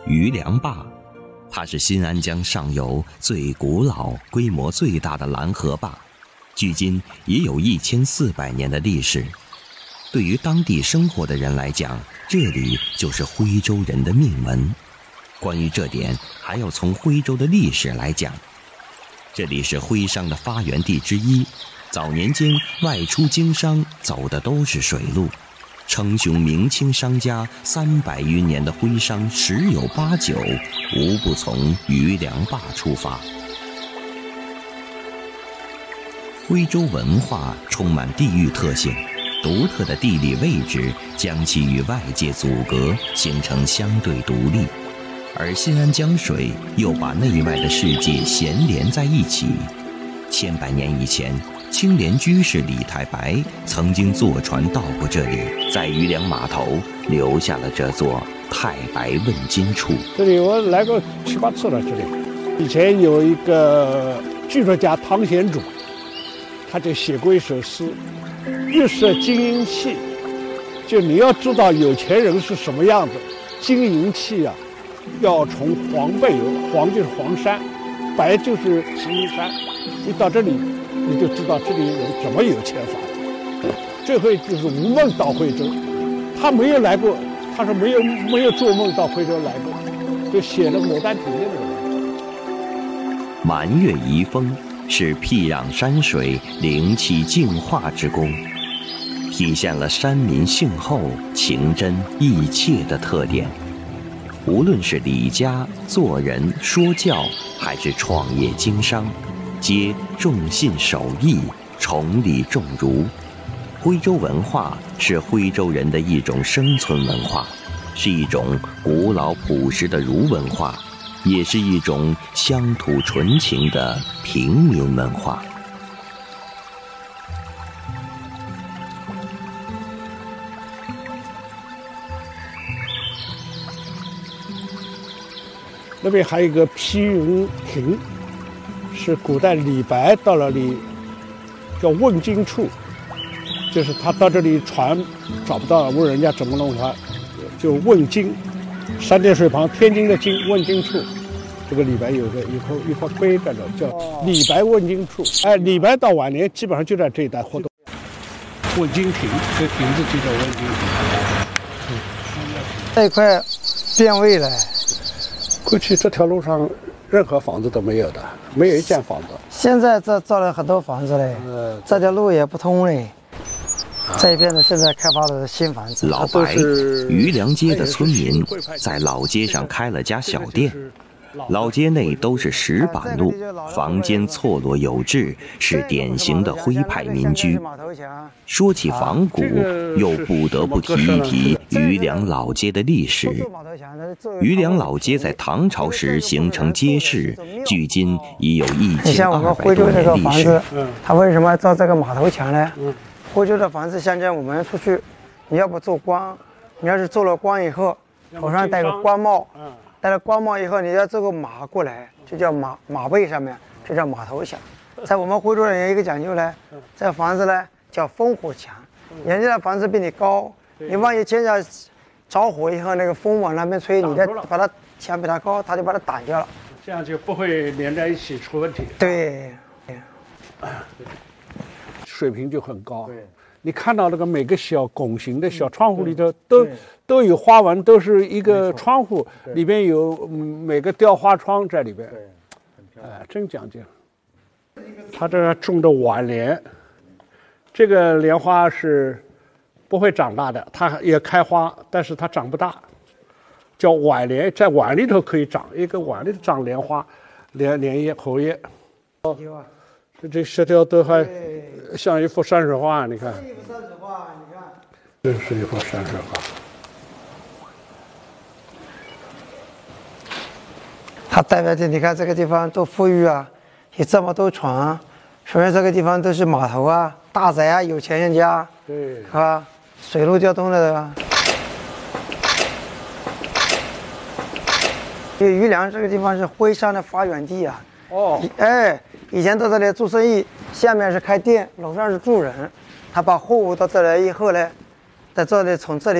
余梁坝，它是新安江上游最古老、规模最大的拦河坝，距今也有1400年的历史。对于当地生活的人来讲，这里就是徽州人的命门。关于这点，还要从徽州的历史来讲。这里是徽商的发源地之一，早年间外出经商走的都是水路，称雄明清商家300余年的徽商十有八九无不从余梁坝出发。徽州文化充满地域特性，独特的地理位置将其与外界阻隔，形成相对独立，而新安江水又把内外的世界衔连在一起。千百年以前，青莲居士李太白曾经坐船到过这里，在余梁码头留下了这座太白问津处。 这里我来过7、8次了。这里以前有一个剧作家汤显祖，他就写过一首诗：玉设金银器，就你要知道有钱人是什么样子，金银器啊，要从黄背有，黄就是黄山，白就是石英山。你到这里，你就知道这里人怎么有钱法。这回就是吴孟到徽州，他没有来过，他说没有做梦到徽州来过，就写了《牡丹亭》的那个。 满月遗风是僻壤山水灵气净化之功，体现了山民性厚、情真意切的特点。无论是理家、做人、说教，还是创业经商，皆重信守义，崇礼重儒。徽州文化是徽州人的一种生存文化，是一种古老朴实的儒文化，也是一种乡土纯情的平民文化。 那边还有一个披云亭，是古代李白到了里叫问津处，就是他到这里船找不到了，问人家怎么弄他，就问津，三点水旁天津的津，问津处。这个李白有个一块碑在这，叫李白问津处。哎，李白到晚年基本上就在这一带活动。问津亭，这亭子就叫问津亭。 这一块变味了。 过去这条路上任何房子都没有的，没有一间房子。 现在这造了很多房子嘞，这条路也不通嘞。这边呢，现在开发的新房子。 老白，余梁街的村民在老街上开了家小店。老街内都是石板路，房间错落有致，是典型的徽派民居。说起仿古，又不得不提一提余梁老街的历史。余梁老街在唐朝时形成街市，距今已有1200多年历史。 它为什么要造这个码头墙呢？徽州的房子，现在我们出去，你要不做官，你要是做了官以后，头上戴个官帽。戴了官帽以后，你要这个马过来，就叫马背上面，这叫马头墙。在我们徽州人有一个讲究呢，这房子呢叫烽火墙，人家的房子比你高，你万一见着着火以后，那个风往那边吹，你再把它墙比它高，它就把它挡掉了， 这样就不会连在一起出问题。 对， 水平就很高。你看到那个每个小拱形的小窗户里头都有花纹，都是一个窗户里边有每个雕花窗在里边。真讲究。他这种的晚莲，这个莲花是不会长大的，它也开花，但是它长不大，叫晚莲，在碗里头可以长，一个碗里头长莲花、莲叶、荷叶。这石条都还像一幅山水画，你看。这是一幅山水画。 它代表的，你看这个地方多富裕啊，有这么多船，说明这个地方都是码头啊、大宅啊、有钱人家， 对， 是吧？水陆交通的，对吧？因为余梁这个地方是徽商的发源地啊。以前到这里做生意，下面是开店，楼上是住人。他把货物到这来以后呢，在这里从这里